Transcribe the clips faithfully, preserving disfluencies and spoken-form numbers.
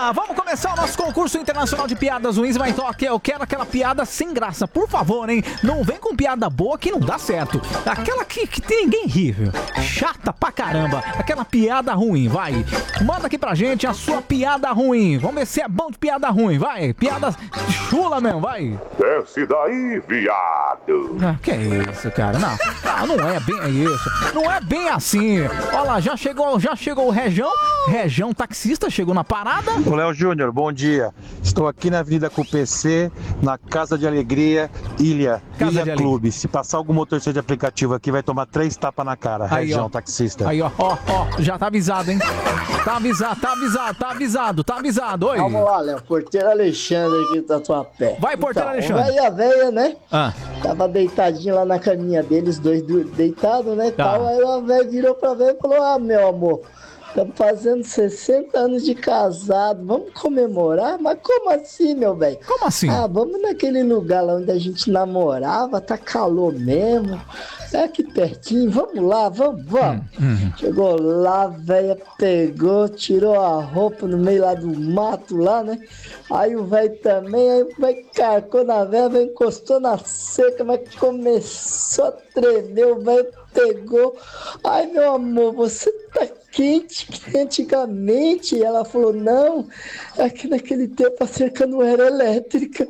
lá, vamos começar o nosso concurso internacional de piadas ruins, mas então aqui eu quero aquela piada sem graça, por favor, hein? Não vem com piada boa que não dá certo. Aquela que, que tem ninguém ri, viu? Chata pra caramba. Aquela piada ruim, vai. Manda aqui pra gente a sua piada ruim. Vamos ver se é bom de piada ruim, vai. Piada chula mesmo, vai. Desce daí, viado. Ah, que é isso, cara? Não, não, não é bem isso. Não é bem assim. Olha lá, já chegou, já chegou o Rejão. Rejão taxista, chegou na parada. Ô Léo Júnior, bom dia. Estou aqui na Avenida com o P C, na Casa de Alegria, Ilha, Casa Ilha de Clube. Se passar algum motorista de aplicativo aqui, vai tomar três tapas na cara. Aí, Região ó. taxista. Aí, ó, ó, ó, já tá avisado, hein? Tá avisado, tá avisado, tá avisado, tá avisado. Oi. Vamos lá, Léo. Porteiro Alexandre aqui da tua pé. Vai, porteiro então, Alexandre. Véia, véia, né? Ah. Tava deitadinho lá na caminha deles, dois do- deitados, né? Tá. Tal. Aí a véia virou pra véia e falou: Ah, meu amor, estamos fazendo sessenta anos de casado, vamos comemorar? Mas como assim, meu velho? Como assim? Ah, vamos naquele lugar lá onde a gente namorava, tá calor mesmo. É aqui pertinho, vamos lá, vamos, vamos. Hum, Chegou lá, a véia pegou, tirou a roupa no meio lá do mato lá, né? Aí o velho também, aí o velho carcou na véia, a véia encostou na seca, mas começou a tremer, o velho pegou. Ai, meu amor, você tá quente que nem antigamente. E ela falou, não, é que naquele tempo a cerca não era elétrica.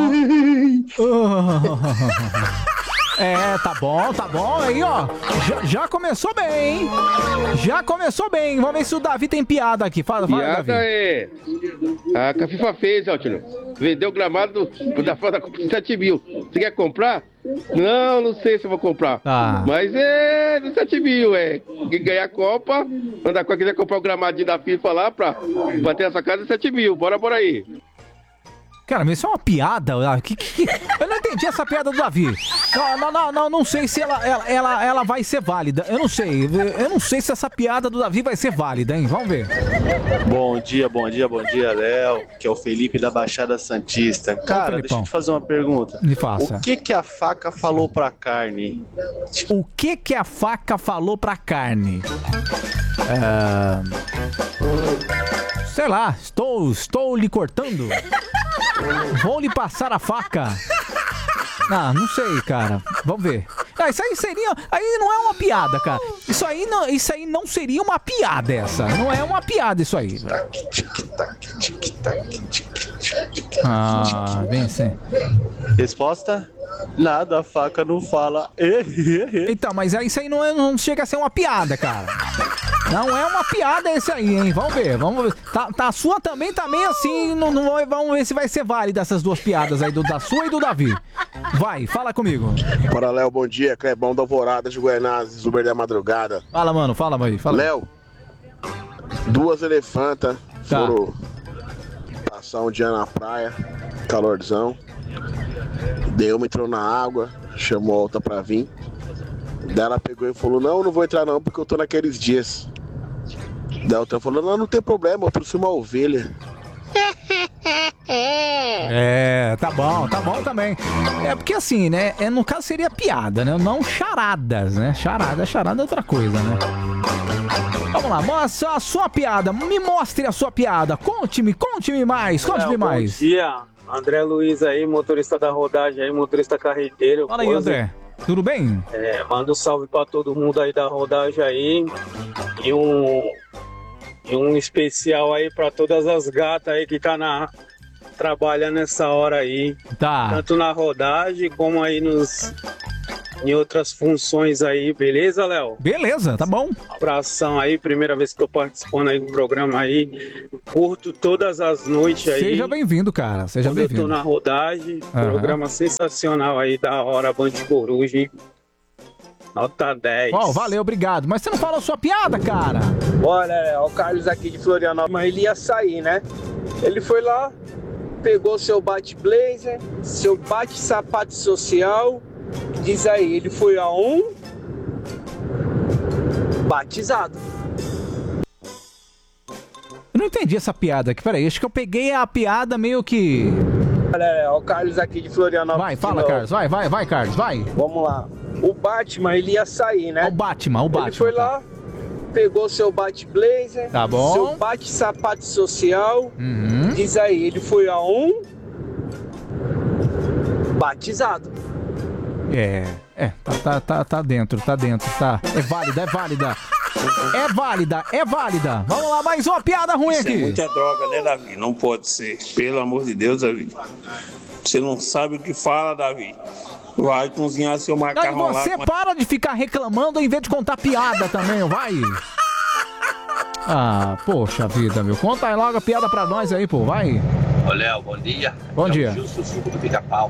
É, tá bom, tá bom. Aí, ó, já, já começou bem, hein? Já começou bem. Vamos ver se o Davi tem piada aqui. Fala, fala, Piada Davi. é. A que a FIFA fez, Altino. Vendeu o gramado da foda por sete mil. Você quer comprar? Não, não sei se eu vou comprar. Ah. Mas é de sete mil, é. Quem ganhar a Copa, mandar quem quiser comprar o gramadinho da FIFA lá pra bater na sua casa, é sete mil. Bora, bora aí. Cara, mas isso é uma piada? ah, Que, que, que- Eu não entendi essa piada do Davi. Não, não, não, não, não sei se ela, ela, ela, ela vai ser válida. Eu não sei. Eu não sei se essa piada do Davi vai ser válida, hein? Vamos ver. Bom dia, bom dia, bom dia, Léo, que é o Felipe da Baixada Santista. Cara, Felipão. deixa eu te fazer uma pergunta. Me faça. O que que a faca falou pra carne? O que que a faca falou pra carne? Ah, sei lá, estou, estou lhe cortando. Vou lhe passar a faca. Ah, não sei, cara. Vamos ver. Ah, isso aí seria. Aí não é uma piada, cara. Isso aí não, isso aí não seria uma piada, essa. Não é uma piada isso aí. Ah, bem assim. Resposta? Nada, a faca não fala. Então, mas é- isso aí não, é- não chega a ser uma piada, cara. Não é uma piada esse aí, hein? Vamos ver, vamos ver. Tá, tá a sua também tá meio assim, não, não, vai- vamos ver se vai ser válida essas duas piadas aí, do, da sua e do Davi. Vai, fala comigo. Bora, Léo, bom dia. Clebão da Alvorada de Goianazes, Uber da Madrugada. Fala, mano, fala, mãe. Fala. Léo, duas elefantas Tá. foram passar um dia na praia, calorzão. Deu, entrou na água, chamou a outra pra vir. Daí ela pegou e falou, não, não vou entrar não, porque eu tô naqueles dias. Daí a outra falou, não, não tem problema, eu trouxe uma ovelha. É, tá bom, tá bom também. É porque assim, né? É, no caso seria piada, né? Não charadas, né? Charada, charada é outra coisa, né? Vamos lá, mostra a sua piada. Me mostre a sua piada. Conte-me, conte-me mais, conte-me É, mais. Bom dia, André Luiz aí, motorista da rodagem aí, motorista carreteiro. Fala aí, Pose. André. Tudo bem? É, manda um salve pra todo mundo aí da rodagem aí. E um, e um especial aí pra todas as gatas aí que tá na, trabalhando nessa hora aí. Tá. Tanto na rodagem como aí nos, em outras funções aí, beleza, Léo? Beleza, tá bom. Abração aí, primeira vez que tô participando aí do programa aí. Curto todas as noites aí. Seja bem-vindo, cara. Seja Quando eu tô bem-vindo. na rodagem, Aham. programa sensacional aí da hora, Band Coruja, hein? Nota dez. Ó, valeu, obrigado. Mas você não falou a sua piada, cara? Olha, é, o Carlos aqui de Florianópolis, mas ele ia sair, né? Ele foi lá, pegou seu bate-blazer, seu bate-sapato social, diz aí, ele foi a um batizado. Eu não entendi essa piada aqui. Peraí, acho que eu peguei a piada meio que... Olha, é, o Carlos aqui de Florianópolis. Vai, de fala, novo. Carlos. Vai, vai, vai, Carlos, vai. Vamos lá. O Batman, ele ia sair, né? O Batman, o Batman. Ele foi tá. lá, pegou seu bate-blazer, Tá bom. seu bate-sapato social, Uhum. diz aí, ele foi a um batizado. É, é, tá, tá, tá, tá dentro, tá dentro, tá. É válida, é válida. É válida, é válida. Vamos lá, mais uma piada ruim Isso aqui. é muita droga, né, Davi? Não pode ser. Pelo amor de Deus, Davi. Você não sabe o que fala, Davi. Vai cozinhar seu Aí macarrão lá. você com- para de ficar reclamando em vez de contar piada também, vai. Ah, poxa vida, meu. Conta aí logo a piada pra nós aí, pô, vai. Ô, Léo, bom dia. Bom Aqui é dia. o Justo Suco do Pica-Pau.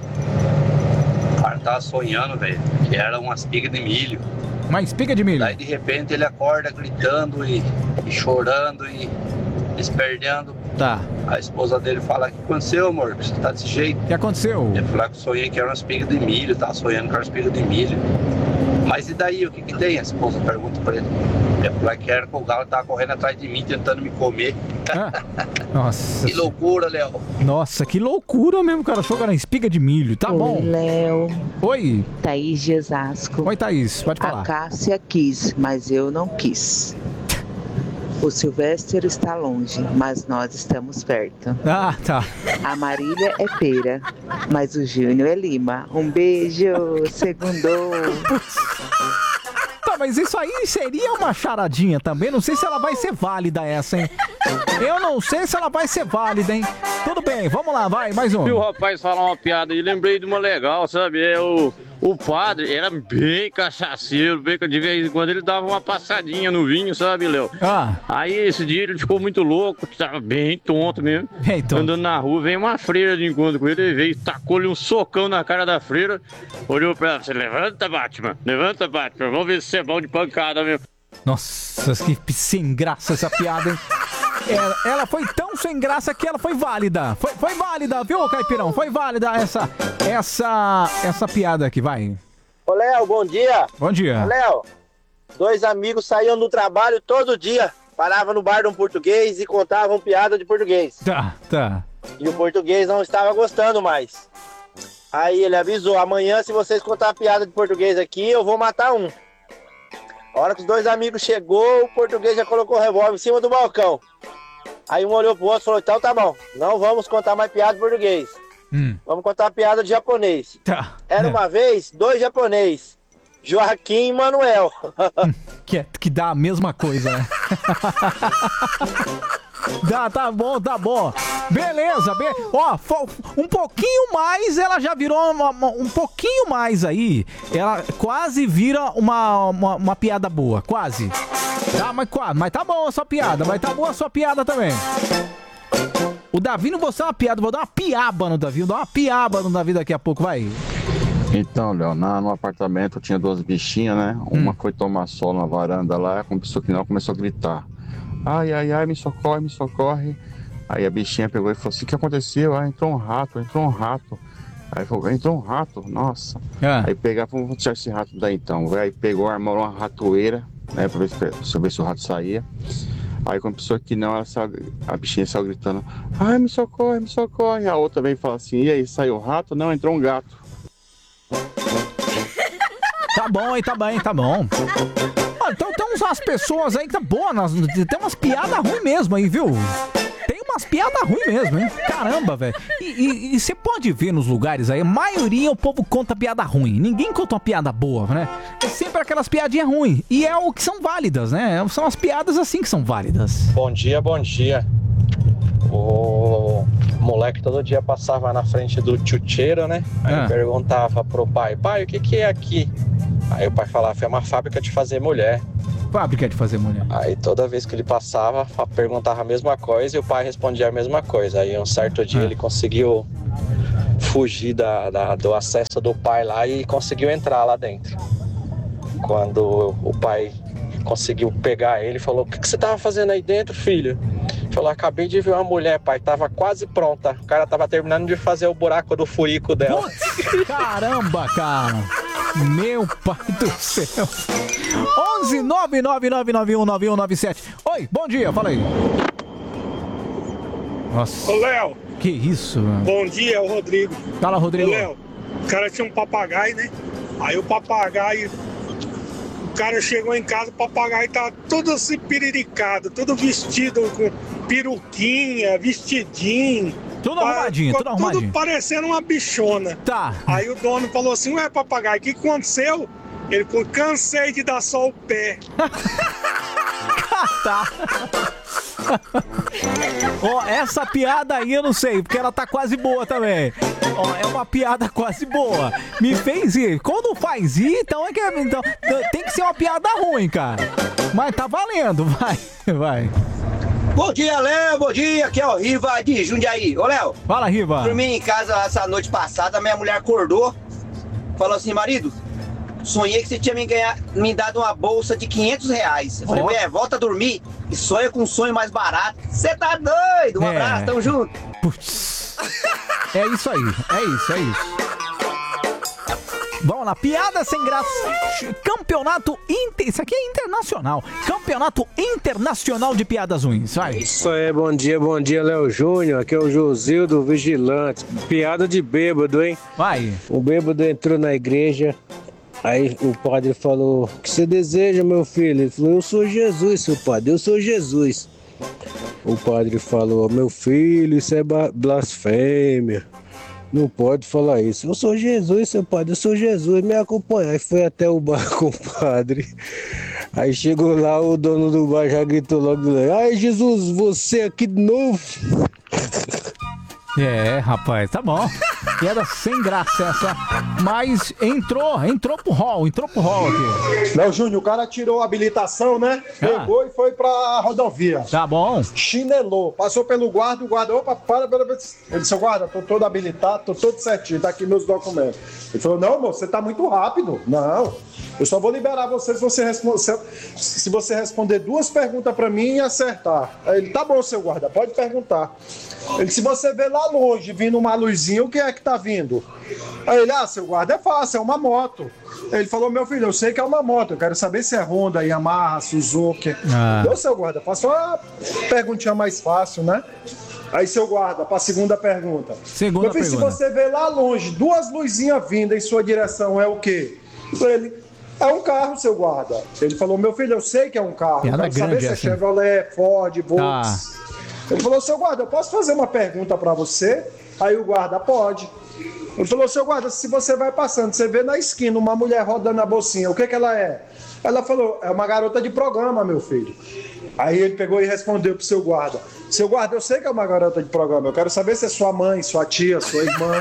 O cara tava sonhando, velho, que era uma espiga de milho. Uma espiga de milho. Daí, de repente, ele acorda gritando e, e chorando e esperdendo. Tá. A esposa dele fala: o que aconteceu, amor? Você tá desse jeito? O que aconteceu? Ele falou que sonhei que era uma espiga de milho, tava sonhando que era uma espiga de milho. Mas e daí, o que que tem? A esposa pergunta pra ele. Ele falou que era que o galo tava correndo atrás de mim, tentando me comer. Nossa. Que loucura, Léo. Nossa, que loucura mesmo, cara. Achou que era espiga de milho. Tá Oi, bom. Léo. Oi. Thaís de Osasco. Oi, Thaís. Pode falar. A Cássia quis, mas eu não quis. O Silvestre está longe, mas nós estamos perto. Ah, tá. A Marília é pera, mas o Júnior é lima. Um beijo, segundou. Tá, mas isso aí seria uma charadinha também. Não sei se ela vai ser válida essa, hein? Eu não sei se ela vai ser válida, hein? Tudo bem, vamos lá, vai, mais um. E o rapaz falar uma piada e lembrei de uma legal, sabe? É o, o padre era bem cachaceiro, bem, de vez em quando ele dava uma passadinha no vinho, sabe, Léo? Ah. Aí esse dia ele ficou muito louco, tava bem tonto mesmo. Bem tonto. Andando na rua, veio uma freira de encontro com ele, ele veio, tacou-lhe um socão na cara da freira, olhou pra ela, você levanta, Batman, levanta, Batman, vamos ver se você é bom de pancada mesmo. Nossa, que sem graça essa piada, hein? Ela, ela foi tão sem graça que ela foi válida. Foi, foi válida, viu, Caipirão? Foi válida essa, essa, essa piada aqui, vai. Ô, Léo, bom dia. Bom dia. Ô, Léo, dois amigos saíam do trabalho todo dia, paravam no bar de um português e contavam piada de português. Tá, tá. E o português não estava gostando mais. Aí ele avisou, amanhã se vocês contar piada de português aqui, eu vou matar um. A hora que os dois amigos chegou, o português já colocou o revólver em cima do balcão. Aí um olhou pro outro e falou, então tá bom, não vamos contar mais piada de português. Hum. Vamos contar piada de japonês. Tá. Era uma vez, dois japonês, Joaquim e Manuel. Que, é- que dá a mesma coisa, né? Dá, tá bom, tá bom. Beleza, be... ó, fo- um pouquinho mais, ela já virou uma- uma- um pouquinho mais aí. Ela quase vira uma, uma, uma piada boa, quase. Tá, mas quase, mas tá bom a sua piada, mas tá boa a sua piada também. O Davi não vou ser uma piada, vou dar uma piaba no Davi, vou dar uma piaba no Davi daqui a pouco, vai. Então, Léo, na- no apartamento tinha duas bichinhas, né? Uma foi tomar sol na varanda lá, começou que não, começou a gritar. Ai, ai, ai, me socorre, me socorre. Aí a bichinha pegou e falou assim, o que aconteceu? Ah, entrou um rato, entrou um rato. Aí falou, entrou um rato, nossa. Ah. Aí pegava, vamos tirar esse rato daí então. Aí pegou, armou uma ratoeira, né, pra ver se, pra ver se o rato saía. Aí quando a pessoa que não, ela saiu, a bichinha saiu gritando, ai, me socorre, me socorre. A outra veio e falou assim, e aí, saiu o rato? Não, entrou um gato. Tá bom aí, tá bem, tá bom. Ó, então tem umas pessoas aí que tá boa, nas- tem umas piadas ruins mesmo aí, viu? Tem umas piadas ruins mesmo, hein? Caramba, velho. E você pode ver nos lugares aí, a maioria o povo conta piada ruim. Ninguém conta uma piada boa, né? É sempre aquelas piadinhas ruins. E é o que são válidas, né? São as piadas assim que são válidas. Bom dia, bom dia. O moleque todo dia passava na frente do tchutcheiro, né? Aí Ah. perguntava pro pai, pai, o que que é aqui? Aí o pai falava, é uma fábrica de fazer mulher. Fábrica de fazer mulher. Aí toda vez que ele passava, fa- perguntava a mesma coisa e o pai respondia a mesma coisa. Aí um certo dia ele conseguiu fugir da, da- do acesso do pai lá e conseguiu entrar lá dentro. Quando o pai conseguiu pegar ele, falou, o que, que você tava fazendo aí dentro, filho? Ele falou, acabei de ver uma mulher, pai, tava quase pronta. O cara tava terminando de fazer o buraco do furico dela. Caramba, cara. Meu pai do céu. onze nove nove nove nove um nove um nove sete. Oi, bom dia, fala aí. Nossa. Ô, Léo. Que isso, mano. Bom dia, é o Rodrigo. Fala, Rodrigo. Ô, Léo, o cara tinha um papagaio, né? Aí o papagaio cara chegou em casa, o papagaio tá todo assim piriricado, todo vestido com peruquinha, vestidinho. Tudo arrumadinho, ficou tudo arrumadinho. Tudo parecendo uma bichona. Tá. Aí o dono falou assim, ué, papagaio, o que aconteceu? Ele falou, cansei de dar só o pé. Tá. Ó, essa piada aí eu não sei, porque ela tá quase boa também. Ó, é uma piada quase boa. Me fez ir. Quando faz ir, então é que então, tem que ser uma piada ruim, cara. Mas tá valendo, vai, vai. Bom dia, Léo, bom dia, aqui é o Riva de Jundiaí. Ô, Léo. Fala, Riva. Dormi em casa essa noite passada, minha mulher acordou, falou assim, marido, sonhei que você tinha me, ganhar, me dado uma bolsa de quinhentos reais. Eu falei, Oh. mulher, volta a dormir e sonha com um sonho mais barato. Você tá doido? Um É. abraço, tamo junto. Putz. É isso aí, é isso, é isso. Vamos lá, piada sem graça. Campeonato inter... Isso aqui é internacional. Campeonato Internacional de Piadas Ruins. Vai. Isso aí, bom dia, bom dia, Léo Júnior. Aqui é o Josildo Vigilante. Piada de bêbado, hein? Vai. O bêbado entrou na igreja. Aí o padre falou: o que você deseja, meu filho? Ele falou: eu sou Jesus, seu padre, eu sou Jesus. O padre falou: meu filho, isso é ba- blasfêmia. Não pode falar isso. Eu sou Jesus, seu padre, eu sou Jesus, me acompanha. Aí foi até o bar com o padre. Aí chegou lá, o dono do bar já gritou logo: ai, Jesus, você aqui de novo. É, rapaz, tá bom. Piada sem graça essa. Mas entrou, entrou pro hall, entrou pro hall aqui. Léo Júnior, o cara tirou a habilitação, né? Pegou e foi pra rodovia. Tá bom. Chinelou, passou pelo guarda, o guarda, opa, para, para, para. Ele disse, guarda, tô todo habilitado, tô todo certinho, tá aqui meus documentos. Ele falou, não, moço, você tá muito rápido. Não, eu só vou liberar você se você, respo- se, se você responder duas perguntas pra mim e acertar. Aí ele, tá bom, seu guarda, pode perguntar. Ele, se você vê lá longe, vindo uma luzinha, o que é que tá vindo? Aí ele, ah, seu guarda, é fácil, é uma moto. Ele falou, meu filho, eu sei que é uma moto, eu quero saber se é Honda, Yamaha, Suzuki. Ah. Então, seu guarda, faça uma perguntinha mais fácil, né? Aí, seu guarda, para a segunda pergunta. Segunda meu filho, pergunta. se você vê lá longe, duas luzinhas vindo em sua direção, é o quê? Ele, é um carro, seu guarda. Ele falou, meu filho, eu sei que é um carro. Piada Eu quero saber grande se é essa. Chevrolet, Ford, Volks. Tá. Ele falou, seu guarda, eu posso fazer uma pergunta pra você? Aí o guarda, pode. Ele falou, seu guarda, se você vai passando, você vê na esquina uma mulher rodando a bolsinha, o que que ela é? Ela falou, é uma garota de programa, meu filho. Aí ele pegou e respondeu pro seu guarda, seu guarda, eu sei que é uma garota de programa, eu quero saber se é sua mãe, sua tia, sua irmã.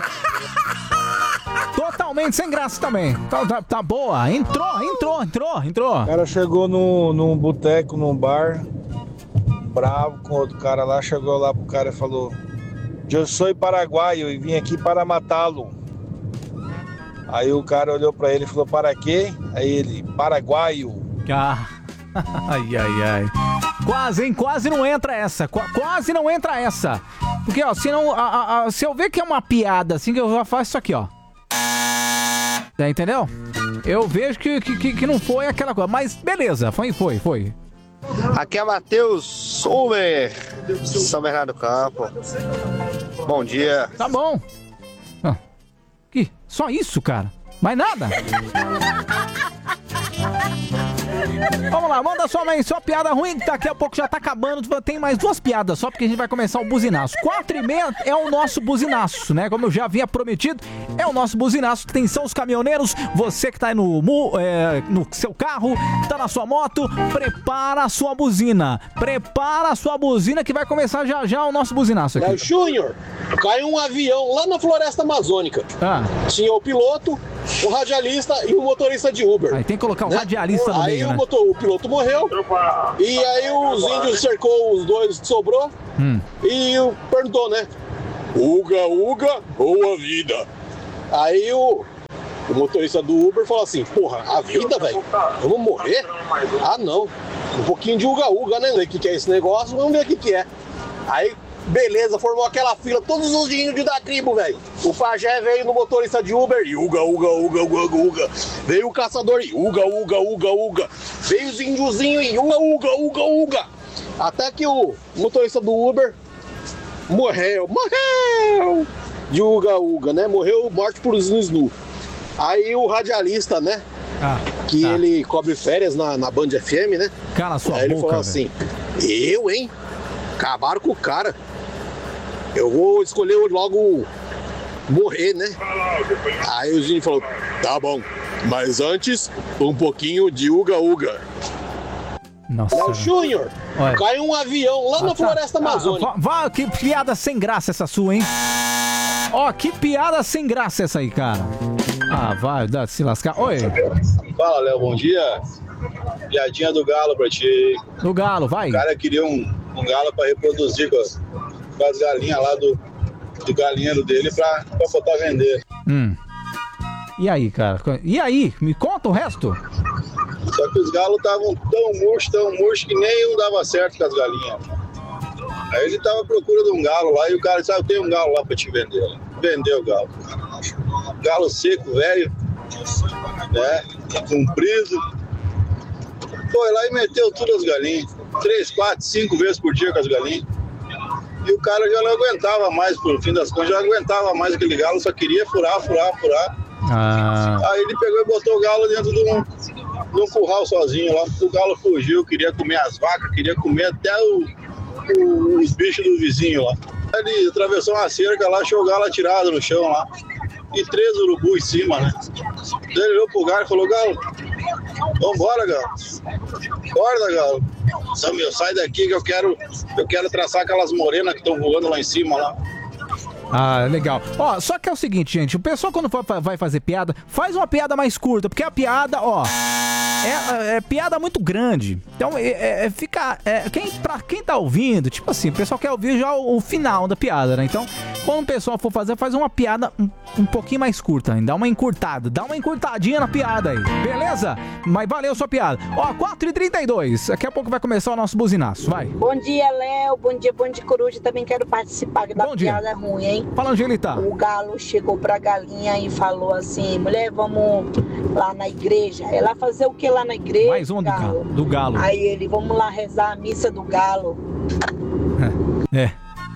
Totalmente sem graça também. Tá, tá, tá boa. Entrou, entrou, entrou, entrou. O cara chegou no, num boteco, num bar, bravo com outro cara lá, chegou lá pro cara e falou: eu sou paraguaio e vim aqui para matá-lo. Aí o cara olhou pra ele e falou: para quê? Aí ele: paraguaio. Ah. Ai, ai, ai. Quase, hein? Quase não entra essa. Qu- quase não entra essa. Porque, ó, se, não, a- a- a- se eu ver que é uma piada assim, que eu já faço isso aqui, ó. Já entendeu? Eu vejo que, que, que- que não foi aquela coisa. Mas beleza, foi, foi, foi. Aqui é Matheus Uber, São Bernardo do Campo. Bom dia. Tá bom. Ah, que? Só isso, cara? Mais nada? Vamos lá, manda sua mãe, sua piada ruim, que daqui a pouco já tá acabando. Tem mais duas piadas só, porque a gente vai começar o buzinaço. Quatro e meia é o nosso buzinaço, né? Como eu já havia prometido, é o nosso buzinaço. Atenção, os caminhoneiros, você que tá aí no, mu- é, no seu carro, tá na sua moto, prepara a sua buzina. Prepara a sua buzina que vai começar já já o nosso buzinaço aqui. Léo Júnior, caiu um avião lá na floresta amazônica. Ah. Tinha o piloto, o radialista e o motorista de Uber. Aí tem que colocar o radialista no Aí meio, o, né? motor, o piloto morreu, e aí os índios cercou os dois que sobrou, Hum. e o- perguntou, né? Uga, uga ou a vida? Aí o, o motorista do Uber falou assim, porra, a vida, velho? Vamos morrer? Ah, não. Um pouquinho de uga, uga, né? O que, que é esse negócio? Vamos ver o que, que é. Aí, beleza, formou aquela fila, todos os índios da tribo, velho. O pajé veio no motorista de Uber e uga, uga, uga, uga, uga. Veio o caçador e uga, uga, uga, uga. Veio os índiozinhos e uga, uga, uga, uga. Até que o motorista do Uber morreu, morreu de uga, uga, né? Morreu morte por snu. Aí o radialista, né? Ah. que Tá. ele cobre férias na, na Band F M, né? Cala sua Aí ele boca, falou velho. assim, eu, hein? Acabaram com o cara. Eu vou escolher logo morrer, né? Aí o Gini falou, tá bom, mas antes, um pouquinho de uga-uga. Nossa. Léo Júnior, Olha. caiu um avião lá Ah, na tá. floresta Ah, amazônica. vá, vá, que piada sem graça essa sua, hein? Ó, que piada sem graça essa aí, cara. Ah, vai, dá se lascar. Oi. Fala, Léo, bom dia. Piadinha do galo pra ti. Do galo, vai. O cara queria um, um galo pra reproduzir com as, com as galinhas lá do, do galinheiro dele pra, pra botar a vender. Hum. E aí, cara? E aí? Me conta o resto? Só que os galos estavam tão murchos, tão murchos que nem um dava certo com as galinhas. Aí ele tava à procura de um galo lá e o cara disse, ah, eu tenho um galo lá pra te vender. Vendeu o galo. Galo seco, velho, né? Comprido. Foi lá e meteu tudo as galinhas. Três, quatro, cinco vezes por dia com as galinhas. E o cara já não aguentava mais, por fim das contas, já não aguentava mais aquele galo, só queria furar, furar, furar. Ah. Aí ele pegou e botou o galo dentro de um, de um curral sozinho lá. O galo fugiu, queria comer as vacas, queria comer até o, o- os bichos do vizinho lá. Aí ele atravessou uma cerca lá, achou o galo atirado no chão lá. E três urubus em cima, né? Daí ele olhou pro galo e falou, galo, vambora, galo. Acorda, galo. Não, meu, sai daqui que eu quero, eu quero traçar aquelas morenas que estão voando lá em cima lá. Ah, legal. Ó, só que é o seguinte, gente. O pessoal quando for- vai fazer piada, faz uma piada mais curta, porque a piada, ó, é, é piada muito grande. Então, é, é- é fica... É, quem, pra quem tá ouvindo, tipo assim, o pessoal quer ouvir já o, o final da piada, né? Então, quando o pessoal for fazer, faz uma piada um, um pouquinho mais curta, hein? Dá uma encurtada, dá uma encurtadinha na piada aí, beleza? Mas valeu sua piada. Ó, quatro e trinta e dois, daqui a pouco vai começar o nosso buzinaço, vai. Bom dia, Léo. Bom dia, bom de coruja. Também quero participar da Bom dia. piada ruim, hein? Fala, Angelita. O galo chegou pra galinha e falou assim: mulher, vamos lá na igreja. Ela fazer o que lá na igreja? Mais um do galo. Do galo. Aí ele, vamos lá rezar a missa do galo. É.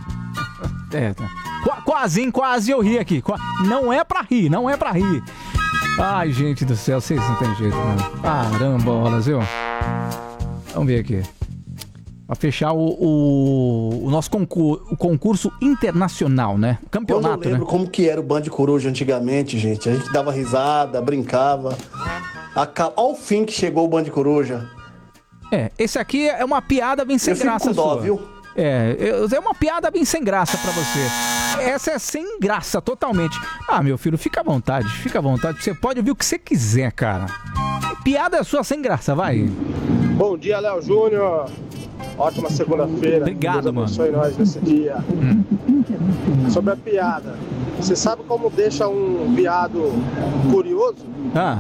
É, tá. Qua- quase, hein? Quase eu ri aqui. Qua- Não é pra rir, não é pra rir. Ai, gente do céu, vocês não tem jeito, não. Caramba, olha, viu? Vamos ver aqui. Pra fechar o, o, o nosso concurso, o concurso internacional, né? Campeonato, Quando eu lembro né? como que era o Band Coruja antigamente, gente. A gente dava risada, brincava. Aca- Ao fim que chegou o Band Coruja. É, esse aqui é uma piada bem sem Eu fico graça com dó, sua. viu? É, eu- é uma piada bem sem graça pra você. Essa é sem graça, totalmente. Ah, meu filho, fica à vontade, fica à vontade. Você pode ouvir o que você quiser, cara. Piada é sua sem graça, vai. Bom dia, Léo Júnior. Ótima segunda-feira. Obrigado, Deus abençoe nós nesse dia. Sobre a piada. Você sabe como deixa um viado curioso? Ah.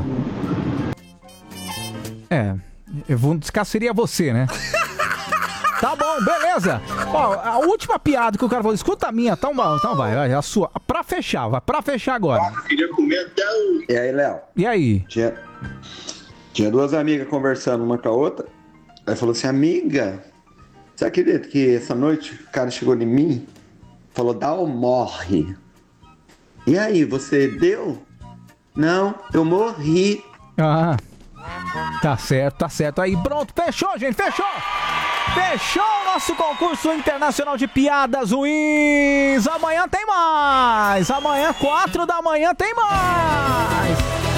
É, eu vou descar seria você, né? Tá bom, beleza. Ó, a última piada que o cara falou, escuta a minha, então, vai, então vai, vai, a sua. Pra fechar, vai, pra fechar agora. Queria comer até o... E aí, Léo? E aí? Tinha, tinha duas amigas conversando uma com a outra. Aí falou assim, amiga, você acredita que essa noite o cara chegou em mim? Falou, dá ou morre? E aí, você deu? Não, eu morri. Ah, tá certo, tá certo. Aí, pronto, fechou, gente, fechou! Fechou o nosso concurso internacional de piadas ruins. Amanhã tem mais. Amanhã, quatro da manhã, tem mais.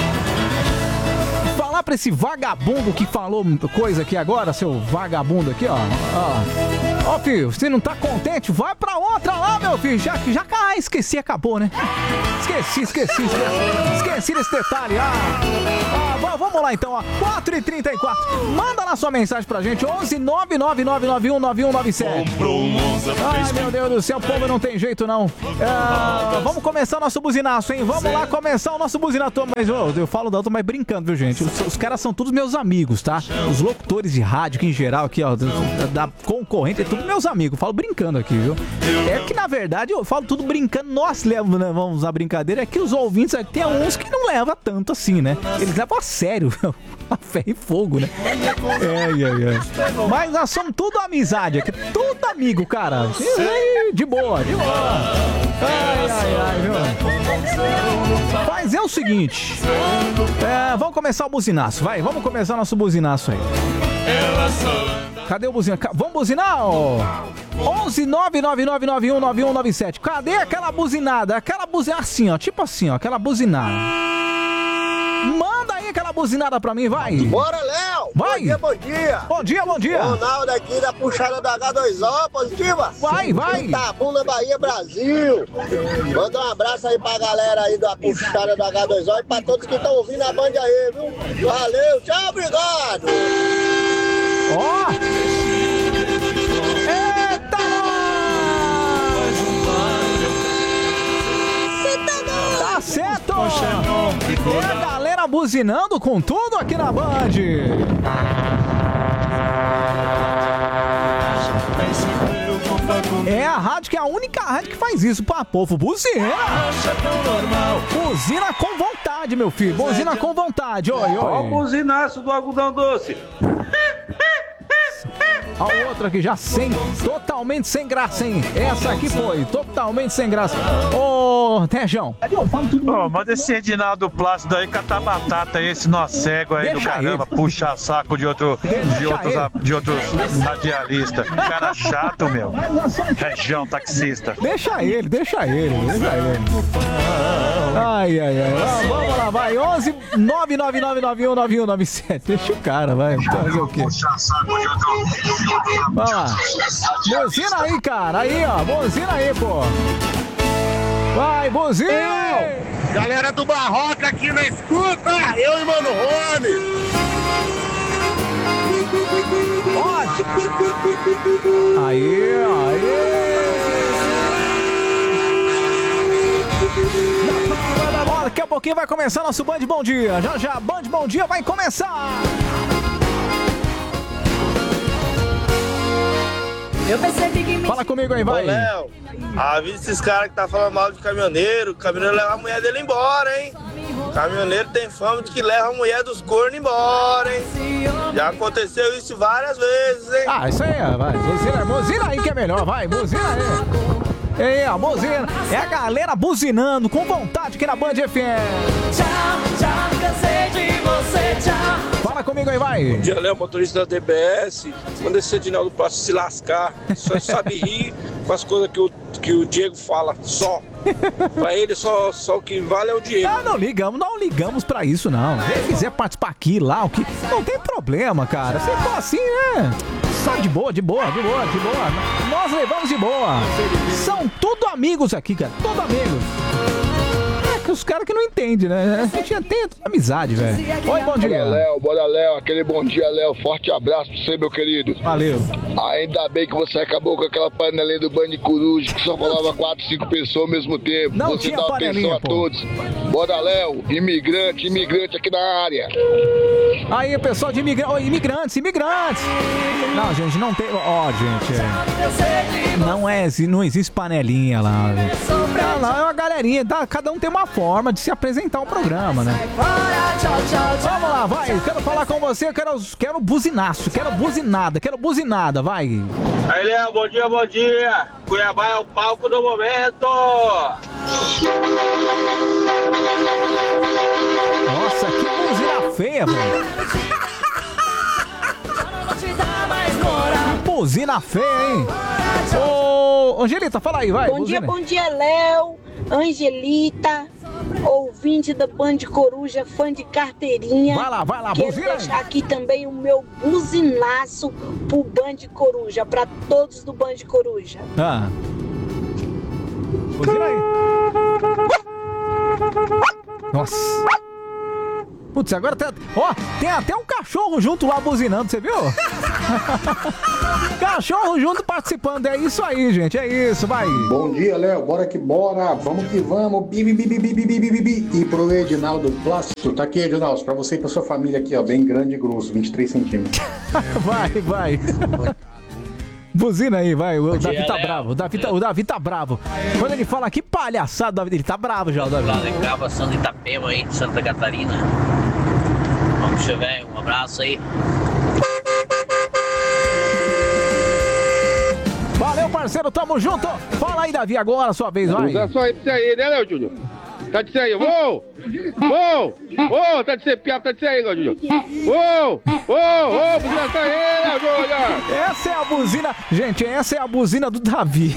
Falar pra esse vagabundo que falou coisa aqui agora, seu vagabundo aqui, ó. Ó, ó filho, você não tá contente? Vai pra outra lá, meu filho. Já, já ah, esqueci, acabou, né? Esqueci, esqueci, esqueci. Esqueci desse detalhe. Ah, ah, v- vamos lá então, ó. quatro e trinta e quatro. Manda lá sua mensagem pra gente. onze nove nove nove nove um nove um nove sete. Ai, meu Deus do céu, o povo não tem jeito, não. Ah, vamos começar o nosso buzinaço, hein? Vamos lá começar o nosso buzinaço. Mas eu, eu falo da outra, mas brincando, viu, gente? Os, os caras são todos meus amigos, tá? Os locutores de rádio, que em geral aqui, ó, da, da concorrente, é tudo meus amigos. Eu falo brincando aqui, viu? É que, na verdade, eu falo tudo brincando. Nós levamos, né, vamos a brincadeira. É que os ouvintes, aqui, tem uns que não levam tanto assim, né? Eles levam a sério. A ferro e fogo, né? É, é, é. Mas nós somos tudo amizade aqui. Tudo amigo, cara. E aí, de boa, de boa. Ai, ai, ai, viu? Mas é o seguinte, é, vamos começar o buzinaço, vai, vamos começar nosso buzinaço aí. Cadê o buzina? Vamos buzinar, ó. onze nove nove nove nove um nove um nove sete. Cadê aquela buzinada? Aquela buzinada assim, ó, tipo assim, ó, aquela buzinada. Manda aí aquela buzinada pra mim, vai. Bora, Léo! Vai! Bom dia, bom dia! Bom dia, bom dia! Ronaldo aqui da puxada da H dois O, positiva? Vai, vai! Itabuna, Bahia, Brasil! Manda um abraço aí pra galera aí da puxada da H dois O e pra todos que estão ouvindo a Band aí, viu? Valeu, tchau, obrigado! Ó! Eita! Tá certo! E a galera buzinando com tudo aqui na Band! É a rádio que é a única rádio que faz isso pra povo. Buzina! Buzina com vontade, meu filho. Buzina com vontade. Oi, oi. Ó o buzinaço do algodão doce. A outra aqui já sem, totalmente sem graça, hein? Essa aqui foi totalmente sem graça. Ô, Tejão. Ô, manda esse Edinaldo Plácido aí catar batata aí, esse nó cego aí do caramba, puxar saco de, outro, de outros, de outros radialistas. Cara chato, meu. Região taxista. Deixa ele, deixa ele, deixa ele. Ai, ai, ai. Ah, vamos lá, vai. onze nove nove nove nove um nove um nove sete. Deixa o cara, vai. Fazer o quê? Vamos lá. Buzina aí, cara. Aí, ó. Buzina aí, pô. Vai, buzina! Eu, galera do Barroca aqui na escuta. Eu e Mano Rony. Ótimo. Aí, aí. Ó, daqui a pouquinho vai começar nosso Band Bom Dia. Já já, Band Bom Dia vai começar. Eu percebi que me... Fala comigo aí, vai. Ô, Léo, avisa esses caras que tá falando mal de caminhoneiro. O caminhoneiro leva a mulher dele embora, hein? O caminhoneiro tem fama de que leva a mulher dos cornos embora, hein? Já aconteceu isso várias vezes, hein? Ah, isso aí, vai. Buzina, buzina aí que é melhor, vai. Buzina aí. É, a buzina. É a galera buzinando com vontade aqui na Band F M. Tchau, tchau, cansei de você, tchau. Fala comigo aí, vai. Bom dia, Léo, motorista da D B S. Manda esse Edinaldo Plácido se lascar. Só sabe rir com as coisas que o, que o Diego fala, só. Pra ele, só, só o que vale é o Diego. Ah, não ligamos, não ligamos pra isso, não. Se ele quiser participar aqui, lá, o que... Não tem problema, cara. Se for assim, é... Só de boa, de boa, de boa, de boa. Nós levamos de boa. São tudo amigos aqui, cara. Tudo amigos. É que os caras que não entendem, né? A gente tem amizade, velho. Oi, bom dia. Bora, Léo, bora, Léo. Aquele bom dia, Léo. Forte abraço pra você, meu querido. Valeu. Ainda bem que você acabou com aquela panelinha do Band Coruja, que só falava quatro, cinco pessoas ao mesmo tempo. Não você tinha dá atenção a pô. todos. Bora, Léo. Imigrante, imigrante aqui na área. Aí, pessoal de imigra... oh, imigrantes, imigrantes. Não, gente, não tem... Ó, oh, gente, é... não é, não existe panelinha lá. Não, lá é uma galerinha, tá? Cada um tem uma forma de se apresentar um programa, né? Vamos lá, vai. Quero falar com você, quero, quero buzinaço, quero buzinada, quero buzinada, vai. Aí, Léo, bom dia, bom dia. Cuiabá é o palco do momento. Nossa, que buzina feia, velho. Buzina feia, hein? Ô, Angelita, fala aí, vai. Bom buzina. dia, bom dia, Léo, Angelita, ouvinte da Band Coruja, fã de carteirinha. Vai lá, vai lá, Quero buzina aí. deixar aqui também o meu buzinaço pro Band Coruja, pra todos do Band Coruja. Ah. Buzina aí. Nossa. Putz, agora tem, ó, tem até um cachorro junto lá buzinando, você viu? Cachorro junto participando, é isso aí, gente, é isso, vai. Bom dia, Léo, bora que bora, vamos que vamos, bi, bi, bi, bi, bi, bi, bi, bi. E pro Edinaldo Plácido, tá aqui, Edinaldo, pra você e pra sua família aqui, ó, bem grande e grosso, vinte e três centímetros. Vai, vai. Buzina aí, vai, o Davi dia, tá Léo. bravo, o Davi tá, o Davi tá bravo. Quando ele fala que palhaçada, Davi, ele tá bravo já, o Davi. Lá de gravação de Itapema aí, de Santa Catarina. Vamos chover, um abraço aí. Valeu, parceiro, tamo junto. Fala aí, Davi, agora, sua vez, vai. Usa só isso aí, né, Léo Júnior? Tá de aí, uou! Uou! Uou! Tá de ser piada, tá de aí, Léo Júnior. Uou! Uou! Uou! Buzina tá aí, Léo Júnior. Essa é a buzina. Gente, essa é a buzina do Davi.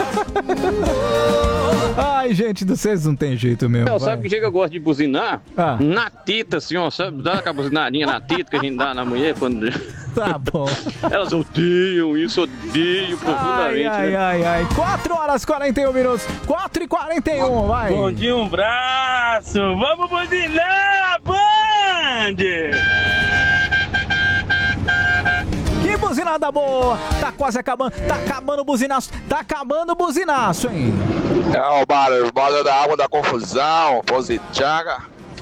Ai, gente, vocês não tem jeito mesmo. Não, vai. sabe que chega eu gosto de buzinar? Ah. Na tita, assim, ó. Sabe? Dá aquela buzinadinha na tita que a gente dá na mulher quando. Tá bom. Elas odeiam isso, odeiam profundamente. Ai, ai, né? ai, ai. quatro horas e quarenta e um minutos. quatro e quarenta e um, vai. Bom dia, um braço. Vamos buzinar, Band! Que buzinada boa. Tá quase acabando. Tá acabando o buzinaço. Tá acabando o buzinaço, hein? É o barulho, o barulho da água da confusão, Positiaga.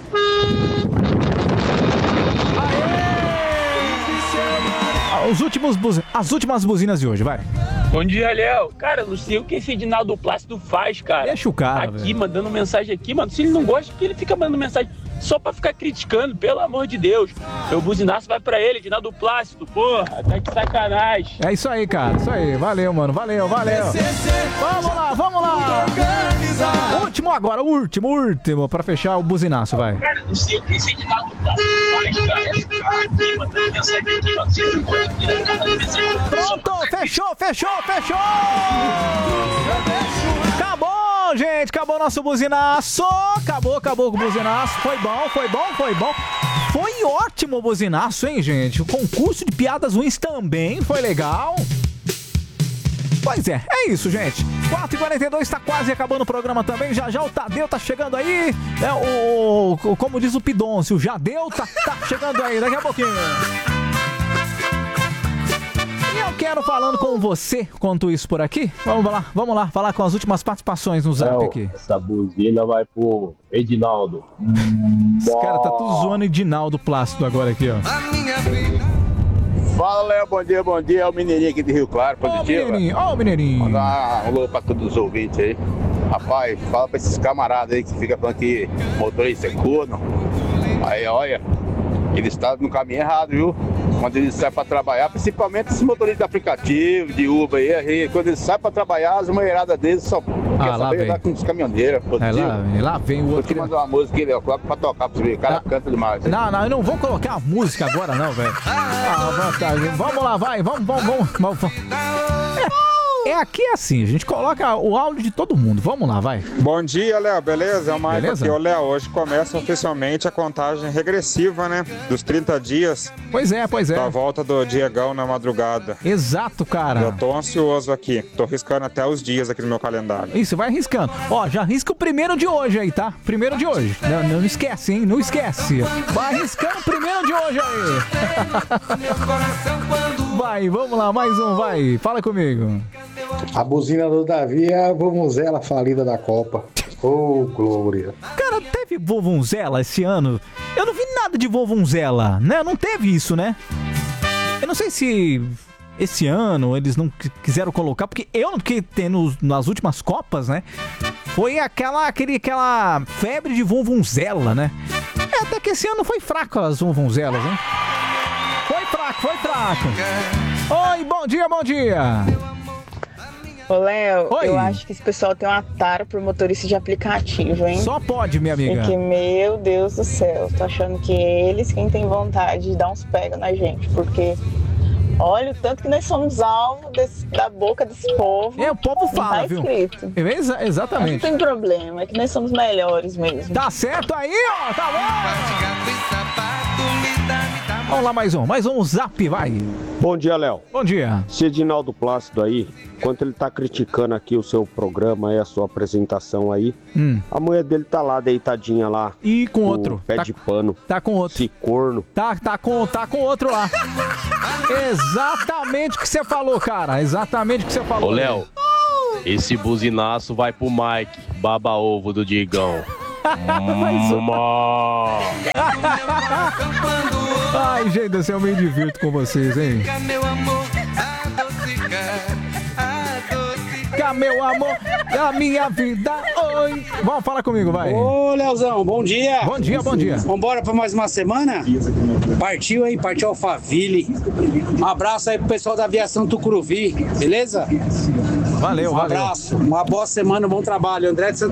Os últimos buzin... As últimas buzinas de hoje, vai. Bom dia, Léo. Cara, não sei o que esse Edinaldo Plácido faz, cara. Deixa o cara, aqui, velho. mandando mensagem aqui, mano. Se ele não gosta, que ele fica mandando mensagem só pra ficar criticando, pelo amor de Deus. Meu buzinaço vai pra ele, Edinaldo Plácido, porra. Tá de sacanagem. É isso aí, cara. Isso aí. Valeu, mano. Valeu, valeu. Vamos lá, vamos lá. Último agora, último, último. Pra fechar o buzinaço, vai. Cara, não sei o que esse Edinaldo Plácido faz, cara. Aqui, mandando mensagem aqui, ó. Se ele não gosta, que ele mandando mensagem. Pronto, fechou, fechou, fechou. Acabou, gente. Acabou nosso buzinaço. Acabou, acabou com o buzinaço. Foi bom, foi bom, foi bom. Foi ótimo o buzinaço, hein, gente? O concurso de piadas ruins também foi legal. Pois é, é isso, gente. quatro e quarenta e dois, tá quase acabando o programa também. Já já o Tadeu tá chegando aí. É o, o como diz o Pidoncio, o Jadeu tá, tá chegando aí daqui a pouquinho. E eu quero falando com você quanto isso por aqui. Vamos lá, vamos lá, falar com as últimas participações no Zap aqui. Essa buzina vai pro Edinaldo. Esse cara tá tudo zoando Edinaldo Plácido agora aqui, ó. Fala, Léo, bom dia, bom dia. É o Mineirinho aqui de Rio Claro, positivo. Ó o Mineirinho, ó o Mineirinho. Mandar um alô pra todos os ouvintes aí. Rapaz, fala pra esses camaradas aí que ficam falando que motorista é corno. Aí, olha, eles estão no caminho errado, viu? Quando eles saem pra trabalhar, principalmente esses motoristas de aplicativo, de Uber aí, aí quando eles saem pra trabalhar, as mulheradas deles só Ah, quer lá saber vem. andar com os caminhoneiros. É, lá, lá vem o Vou outro. te mandar uma música aí, Léo, coloca pra tocar pra você ver. O cara canta demais. hein? Não, não, eu não vou colocar a música agora, não, velho. Ah, vantagem. Vamos lá, vai, vamos, vamos, vamos. vamos, vamos. É, é aqui assim, a gente coloca o áudio de todo mundo. Vamos lá, vai. Bom dia, Léo, beleza? É o Maicon Beleza? aqui. Ô, Léo, hoje começa oficialmente a contagem regressiva, né? Dos trinta dias. Pois é, pois é. Da volta do Diegão na madrugada. Exato, cara. Eu tô ansioso aqui. Tô riscando até os dias aqui no meu calendário. Isso, vai riscando. Ó, já risca o primeiro de hoje aí, tá? Primeiro de hoje. Não, não esquece, hein? Não esquece. Vai riscando o primeiro de hoje aí. Vai, vamos lá, mais um, vai. Fala comigo. A buzina do Davi é a vuvuzela falida da Copa. Ô, glória. Cara, teve vovunzela esse ano? Eu não vi nada de vovunzela, né? Não teve isso, né? Eu não sei se esse ano eles não qu- quiseram colocar, porque eu, porque tem nos- nas últimas Copas, né? Foi aquela, aquele, aquela febre de vovunzela, né? É, até que esse ano foi fraco as vovunzelas, né? Foi fraco, foi fraco. Oi, bom dia, bom dia. Ô, Léo, Oi. eu acho que esse pessoal tem uma tara por motorista de aplicativo, hein? Só pode, minha amiga. Porque, meu Deus do céu, tô achando que eles quem tem vontade de dar uns pega na gente, porque olha o tanto que nós somos alvo desse- da boca desse povo. É, o povo fala, tá viu? escrito. É, exa- exatamente. Não tem problema, é que nós somos melhores mesmo. Tá certo aí, ó, tá bom? Vamos lá, mais um, mais um zap, vai. Bom dia, Léo. Bom dia. Esse Edinaldo Plácido aí, enquanto ele tá criticando aqui o seu programa e a sua apresentação aí, Hum. a mulher dele tá lá, deitadinha lá. E com outro. Pé Tá- de pano. Tá com outro. Esse corno. Tá, tá, com, tá com outro lá. Exatamente o que você falou, cara. Exatamente o que você falou. Ô, Léo, esse buzinaço vai pro Mike, baba-ovo do Digão. Mó. Ai, gente do céu, eu me divirto com vocês, hein? Cá, meu amor, a minha vida, oi. Vamos, fala comigo, vai. Ô, Leozão, bom dia. Bom dia, bom dia. Vambora pra mais uma semana? Partiu, hein? Partiu Alphaville. Um abraço aí pro pessoal da aviação Tucuruvi, beleza? Valeu, um valeu. abraço, uma boa semana, um bom trabalho. André de Santa